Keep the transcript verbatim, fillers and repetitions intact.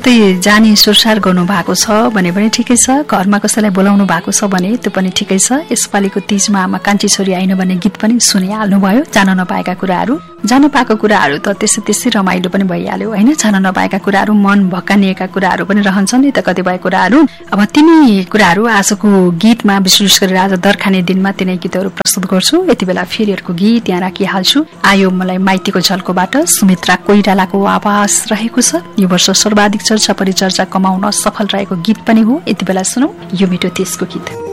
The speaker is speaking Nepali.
कतै जाने सुरसार गर्नु भएको छ भने पनि ठिकै छ, घरमा कसैलाई बोलाउनु भएको छ भने त्यो पनि ठिकै छ। यसपालिको तीजमा आमा कान्छी छोरी आइन भन्ने गीत पनि सुनिहाल्नुभयो। जान नपाएका कुराहरू, जान पाएका कुराहरू त त्यसै त्यसै रमाइलो पनि भइहाल्यो होइन। जान नपाएका कुराहरू, मन भकानिएका कुराहरू पनि रहन्छन् नि त कतिपय कुराहरू। अब तिनी कुराहरू आजको गीतमा विशेष गरेर आज दरखाने दिनमा तिनै गीतहरू प्रस्तुत गर्छु। यति बेला फेरि अर्को गीत यहाँ राखिहाल्छु। आयो मलाई माइतीको झल्कोबाट सुमित्रा कोइरालाको आवाज रहेको छ। यो वर्ष सर्वाधिक चर्चा परिचर्चा कमाउन सफल रहेको गीत पनि हो। यति बेला सुनौ यो मिठो त्यसको गीत।